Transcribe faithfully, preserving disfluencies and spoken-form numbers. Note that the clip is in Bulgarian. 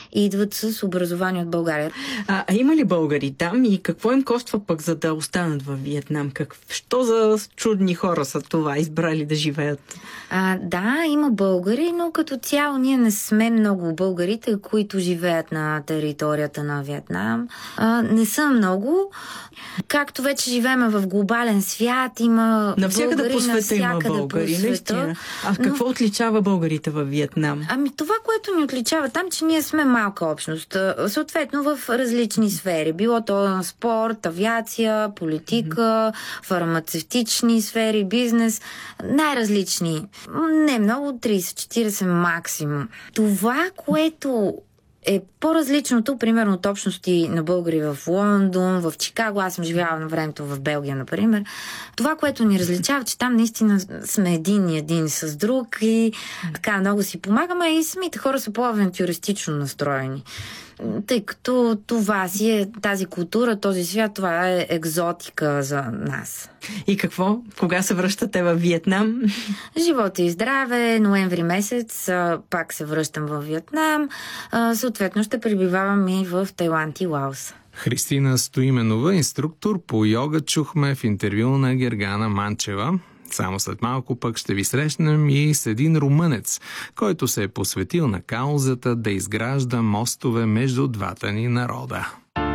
идват с образование от България. А, а има ли българи там и какво им коства пък, за да останат във Виетнам? Как, що за чудни хора са това, избрали да живеят? А, да, има българи, но като цяло ние не сме много българите, които живеят на територията на Виетнам. А, не са много. Както вече живеем в глобален свят, има навсякъде българи, по света има българи, по света. наистина. А какво но... отличава българите във Виетнам? Ами това, което ни отличава там, че ние сме малка общност. Съответно в различни сфери. Било то спорт, авиация, политика, mm-hmm. фармацевтични сфери, бизнес. Най-различни. Не много, трийсет-четирийсет максимум. Това, което е по-различното, примерно от общности на българи в Лондон, в Чикаго, аз съм живяла на времето в Белгия, например. Това, което ни различава, че там наистина сме един и един с друг и така много си помагаме и самите хора са по-авантюристично настроени. Тъй като това си е тази култура, този свят, това е екзотика за нас. И какво? Кога се връщате във Виетнам? Живота и здраве, ноември месец пак се връщам във Виетнам. Съответно ще пребивавам и в Тайланд и Лаос. Христина Стоименова, инструктор по йога, чухме в интервю на Гергана Манчева. Само след малко пък ще ви срещнем и с един румънец, който се е посветил на каузата да изгражда мостове между двата ни народа.